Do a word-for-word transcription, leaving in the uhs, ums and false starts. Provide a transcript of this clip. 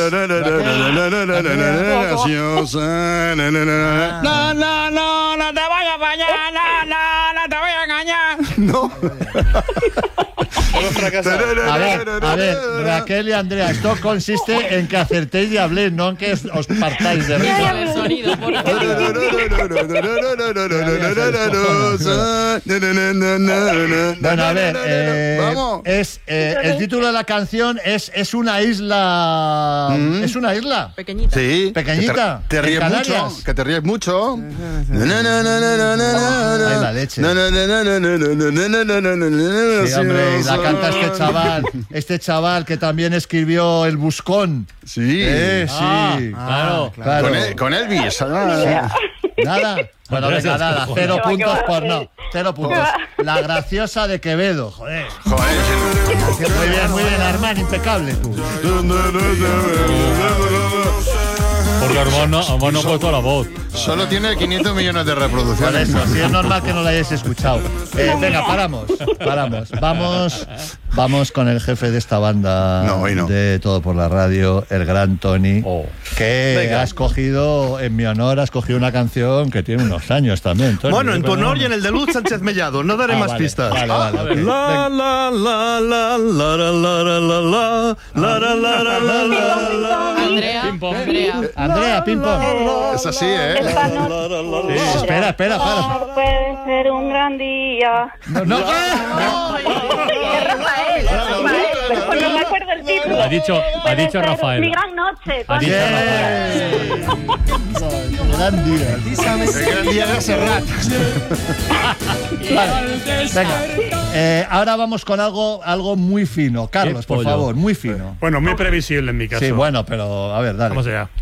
No, no, no, no te voy a fallar, no, no, no te voy a engañar. No. A ver, a ver, Raquel y Andrea, esto consiste en que acertéis y habléis, no en que os, os partáis de risa. El sonido, por favor. Bueno, a ver, eh, Vamos. es eh, el título de la canción es es una isla, Mm. es una isla Pequeñita. Sí. pequeñita, Que te, te en ríes Canarias. mucho. Que te ríes mucho. Ay, la leche. Sí, hombre, y la canta este chaval, este chaval que también escribió El Buscón. Sí. Eh, sí, Ah, claro, claro. claro. Con, el- con Elvis. Nada. Bueno, venga, nada, cero Que va, que puntos va. por no. Cero puntos. La graciosa de Quevedo, joder. Joder. Muy bien, muy bien, Armán, impecable tú. Porque Armand no, Armand no ha puesto la voz. Solo tiene quinientos millones de Por reproducciones. eso, sí es normal que no la hayáis escuchado. Eh, venga, paramos, paramos. Vamos, vamos con el jefe de esta banda No, hoy no. de Todo por la Radio, el gran Tony, Oh. que Venga. ha escogido, en mi honor, ha escogido una canción que tiene unos años también, Tony. Bueno, en tu Pero- honor y en el de Luz Sánchez Mellado. No daré Ah, más vale, pistas. Vale, vale, ok. La la la la la la la la la la la la la la la la. Andrea, Ping pong. Andrea. Andrea, ping pong. Es así, ¿eh? Esta noche Sí, espera, espera, para. puede ser un gran día. No, no, Es Rafael, es Rafael. Pero no me acuerdo el título. Ha dicho, ha Puede dicho ser Rafael. Mi gran noche. Ha dicho Bien. Gran día. El gran día de Serrat. Vale, venga. Eh, ahora vamos con algo, algo muy fino. Carlos, Qué por pollo. favor, muy fino. Bueno, muy previsible en mi caso. Sí, bueno, pero a ver, dale. Vamos allá.